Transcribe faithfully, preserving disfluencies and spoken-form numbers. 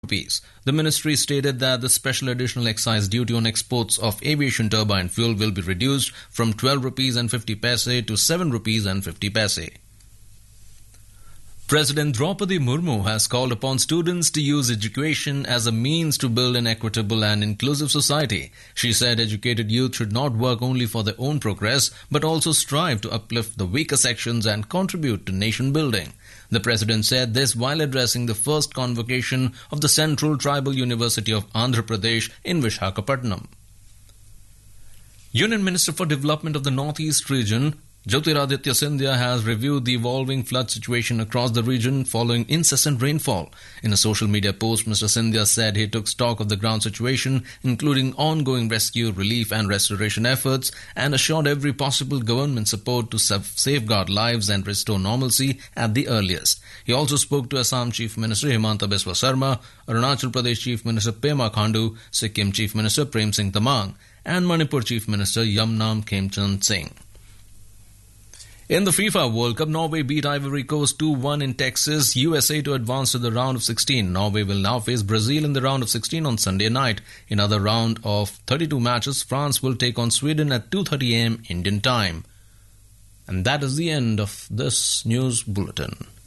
rupees. The ministry stated that the special additional excise duty on exports of aviation turbine fuel will be reduced from twelve rupees and fifty paise to seven rupees and fifty paise. President Draupadi Murmu has called upon students to use education as a means to build an equitable and inclusive society. She said educated youth should not work only for their own progress, but also strive to uplift the weaker sections and contribute to nation building. The president said this while addressing the first convocation of the Central Tribal University of Andhra Pradesh in Vishakhapatnam. Union Minister for Development of the Northeast region, Jyotiraditya Scindia, has reviewed the evolving flood situation across the region following incessant rainfall. In a social media post, Mister Scindia said he took stock of the ground situation, including ongoing rescue, relief and restoration efforts, and assured every possible government support to safeguard lives and restore normalcy at the earliest. He also spoke to Assam Chief Minister Himanta Biswa Sarma, Arunachal Pradesh Chief Minister Pema Khandu, Sikkim Chief Minister Prem Singh Tamang, and Manipur Chief Minister Yamnam Khemchand Singh. In the FIFA World Cup, Norway beat Ivory Coast two one in Texas, U S A to advance to the round of sixteen. Norway will now face Brazil in the round of sixteen on Sunday night. In another round of thirty-two matches, France will take on Sweden at two thirty a m Indian time. And that is the end of this news bulletin.